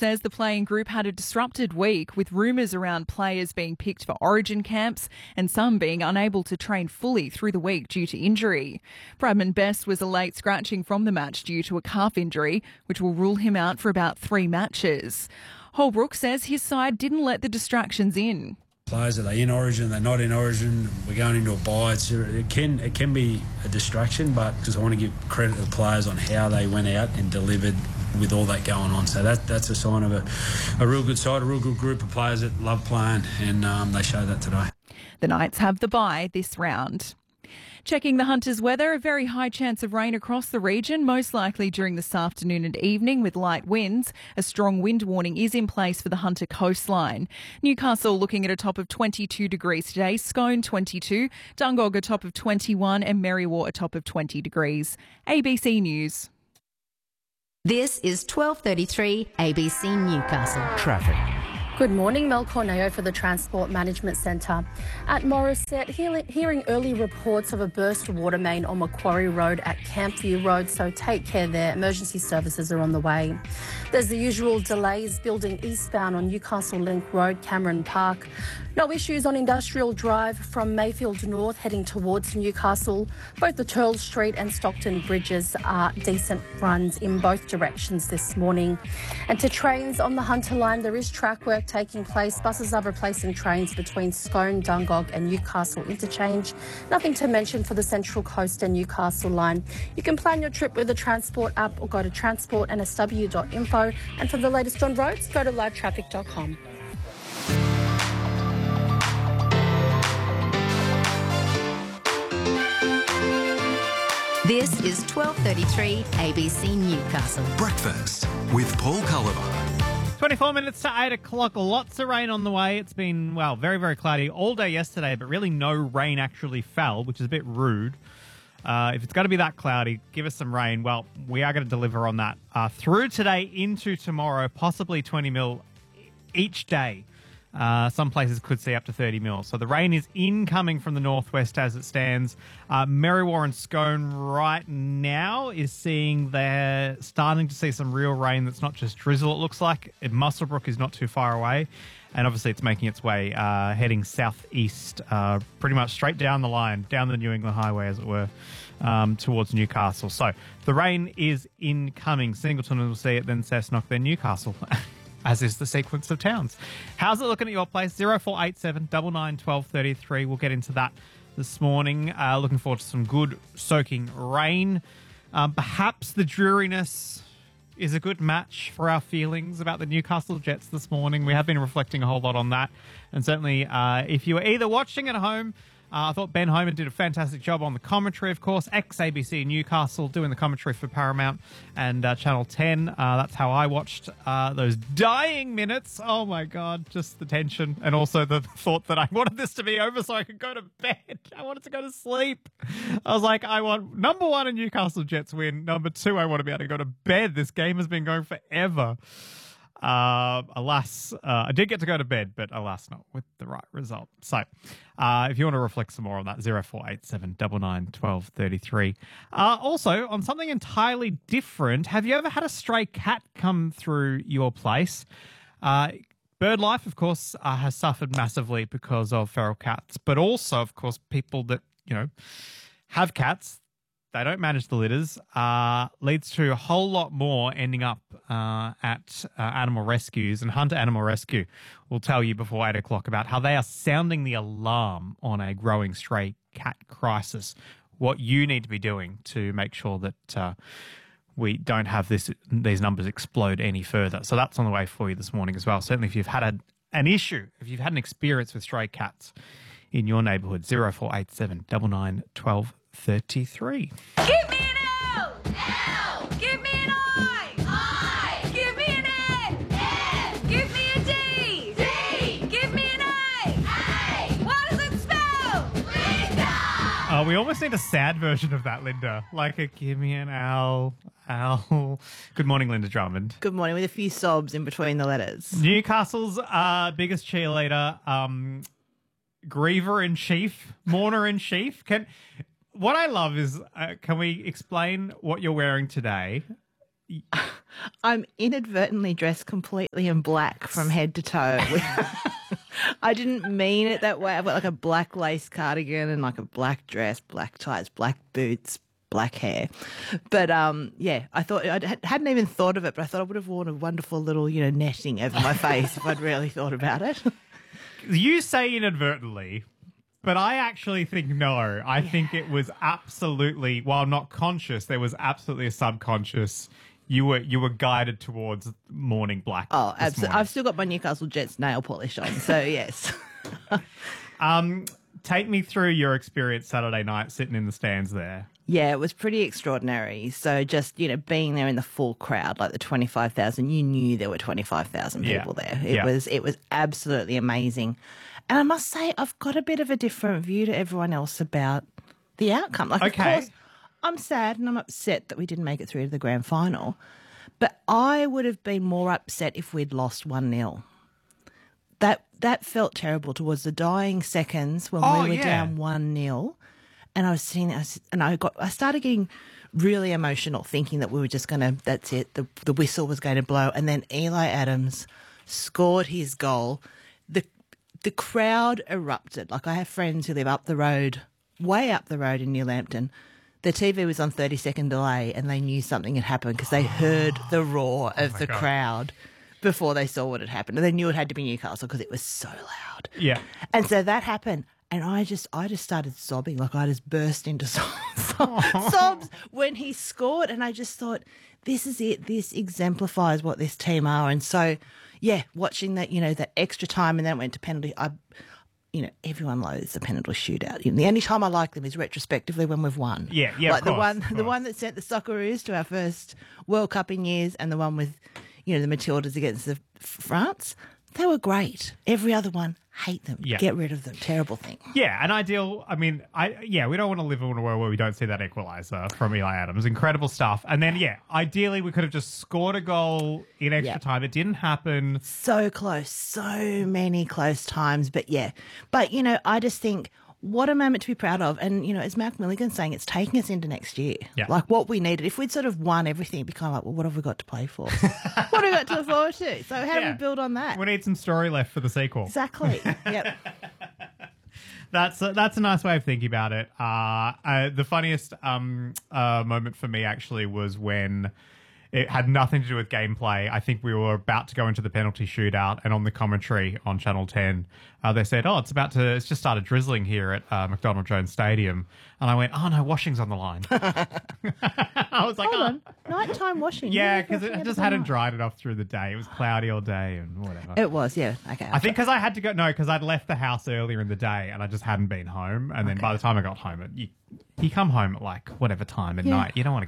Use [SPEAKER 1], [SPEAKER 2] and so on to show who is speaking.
[SPEAKER 1] says the playing group had a disrupted week with rumours around players being picked for Origin camps and some being unable to train fully through the week due to injury. Bradman Best was a late scratching from the match due to a calf injury, which will rule him out for about 3 matches. Holbrook says his side didn't let the distractions in.
[SPEAKER 2] Players, are they in Origin, they're not in Origin, we're going into a bye. It can be a distraction, but because I want to give credit to the players on how they went out and delivered with all that going on. So that's a sign of a real good side, a real good group of players that love playing, and they showed that today.
[SPEAKER 1] The Knights have the bye this round. Checking the Hunters' weather, a very high chance of rain across the region, most likely during this afternoon and evening with light winds. A strong wind warning is in place for the Hunter coastline. Newcastle looking at a top of 22 degrees today, Scone 22, Dungog a top of 21 and Merriwa a top of 20 degrees. ABC News.
[SPEAKER 3] This is 12:33 ABC Newcastle.
[SPEAKER 4] Traffic.
[SPEAKER 5] Good morning, Mel Corneo for the Transport Management Centre. At Morisset, hearing early reports of a burst water main on Macquarie Road at Campview Road, so take care there. Emergency services are on the way. There's the usual delays building eastbound on Newcastle Link Road, Cameron Park. No issues on Industrial Drive from Mayfield North heading towards Newcastle. Both the Turl Street and Stockton bridges are decent runs in both directions this morning. And to trains on the Hunter line, there is track work taking place. Buses are replacing trains between Scone, Dungog and Newcastle interchange. Nothing to mention for the Central Coast and Newcastle line. You can plan your trip with the Transport app or go to transportnsw.info. And for the latest on roads, go to livetraffic.com.
[SPEAKER 3] This is 12:33 ABC Newcastle.
[SPEAKER 4] Breakfast with Paul Culliver.
[SPEAKER 6] 24 minutes to 8 o'clock. Lots of rain on the way. It's been, well, very, very cloudy all day yesterday, but really no rain actually fell, which is a bit rude. If it's going to be that cloudy, give us some rain. Well, we are going to deliver on that through today into tomorrow, possibly 20 mil each day. Some places could see up to 30 mil. So the rain is incoming from the northwest as it stands. Merriwa and Scone right now is seeing they're starting to see some real rain that's not just drizzle, it looks like. Muswellbrook is not too far away. And obviously it's making its way heading southeast, pretty much straight down the line, down the New England Highway, as it were, towards Newcastle. So the rain is incoming. Singleton will see it, then Cessnock, then Newcastle. As is the sequence of towns. How's it looking at your place? 0487 99 12 33. We'll get into that this morning. Looking forward to some good soaking rain. Perhaps the dreariness is a good match for our feelings about the Newcastle Jets this morning. We have been reflecting a whole lot on that. And certainly if you were either watching at home, I thought Ben Homer did a fantastic job on the commentary, of course. Ex-ABC Newcastle doing the commentary for Paramount and Channel 10. That's how I watched those dying minutes. Oh, my God, just the tension. And also the thought that I wanted this to be over so I could go to bed. I wanted to go to sleep. I was like, I want, number one, a Newcastle Jets win. Number two, I want to be able to go to bed. This game has been going forever. Alas, I did get to go to bed, but alas, not with the right result. So, if you want to reflect some more on that, 0487 99 12 33. Also, on something entirely different, have you ever had a stray cat come through your place? Bird life, of course, has suffered massively because of feral cats, but also, of course, people that, have cats, they don't manage the litters, leads to a whole lot more ending up at animal rescues. And Hunter Animal Rescue will tell you before 8 o'clock about how they are sounding the alarm on a growing stray cat crisis, what you need to be doing to make sure that we don't have these numbers explode any further. So that's on the way for you this morning as well. Certainly if you've had an issue, if you've had an experience with stray cats in your neighbourhood, 0487 99 12 33.
[SPEAKER 7] Give me an L! L! Give me an I! I! Give me an N! N! Give me a D! D! Give me an A! A! What does it spell? Linda!
[SPEAKER 6] We almost need a sad version of that, Linda. Like a give me an L. L. Good morning, Linda Drummond.
[SPEAKER 8] Good morning, with a few sobs in between the letters.
[SPEAKER 6] Newcastle's biggest cheerleader, griever in chief, mourner in chief. What I love is, can we explain what you're wearing today?
[SPEAKER 8] I'm inadvertently dressed completely in black from head to toe. I didn't mean it that way. I've got like a black lace cardigan and like a black dress, black ties, black boots, black hair. But yeah, I thought I hadn't even thought of it, but I thought I would have worn a wonderful little, netting over my face if I'd really thought about it.
[SPEAKER 6] You say inadvertently, but I actually think no. I think it was absolutely, while not conscious, there was absolutely a subconscious. You were guided towards morning black.
[SPEAKER 8] Oh,
[SPEAKER 6] this
[SPEAKER 8] absolutely.
[SPEAKER 6] morning.
[SPEAKER 8] I've still got my Newcastle Jets nail polish on, so yes.
[SPEAKER 6] Take me through your experience Saturday night sitting in the stands there.
[SPEAKER 8] Yeah, it was pretty extraordinary. So just, being there in the full crowd, like the 25,000, you knew there were 25,000 people there. It was absolutely amazing. And I must say, I've got a bit of a different view to everyone else about the outcome. Like,
[SPEAKER 6] Okay.
[SPEAKER 8] Of course, I'm sad and I'm upset that we didn't make it through to the grand final, but I would have been more upset if we'd lost 1-0. That felt terrible towards the dying seconds when we were down 1-0. And I was sitting there, and I started getting really emotional, thinking that we were just going to, that's it, the whistle was going to blow. And then Eli Adams scored his goal. The crowd erupted. Like, I have friends who live up the road, way up the road in New Lambton. The TV was on 30-second delay, and they knew something had happened because they heard the roar of the crowd before they saw what had happened. And they knew it had to be Newcastle because it was so loud.
[SPEAKER 6] Yeah.
[SPEAKER 8] And so that happened. And I just started sobbing. Like, I just burst into sobs when he scored. And I just thought, this is it. This exemplifies what this team are. And so, yeah, watching that, that extra time and then it went to penalty, everyone loathes the penalty shootout. The only time I like them is retrospectively when we've won.
[SPEAKER 6] Yeah,
[SPEAKER 8] like
[SPEAKER 6] of course,
[SPEAKER 8] the one that sent the Socceroos to our first World Cup in years, and the one with, the Matildas against the France. They were great. Every other one, hate them.
[SPEAKER 6] Yeah.
[SPEAKER 8] Get rid of them. Terrible thing.
[SPEAKER 6] Yeah, an ideal. I mean, we don't want to live in a world where we don't see that equaliser from Eli Adams. Incredible stuff. And then, ideally we could have just scored a goal in extra time. It didn't happen.
[SPEAKER 8] So close. So many close times. But yeah. But, I just think, what a moment to be proud of. And, as Mark Milligan's saying, it's taking us into next year.
[SPEAKER 6] Yeah.
[SPEAKER 8] Like, what we needed. If we'd sort of won everything, it'd be kind of like, well, what have we got to play for? What have we got to look forward to? So how do we build on that?
[SPEAKER 6] We need some story left for the sequel.
[SPEAKER 8] Exactly. Yep.
[SPEAKER 6] That's a nice way of thinking about it. The funniest moment for me actually was when it had nothing to do with gameplay. I think we were about to go into the penalty shootout, and on the commentary on Channel 10, they said, it's just started drizzling here at McDonald Jones Stadium. And I went, oh no, washing's on the line. I was like,
[SPEAKER 8] Hold on. Nighttime washing.
[SPEAKER 6] Yeah, because it just hadn't dried enough through the day. It was cloudy all day and whatever.
[SPEAKER 8] It was, yeah. Okay.
[SPEAKER 6] I think because I had to go, because I'd left the house earlier in the day and I just hadn't been home. And then by the time I got home, you come home at like whatever time at night. You don't want to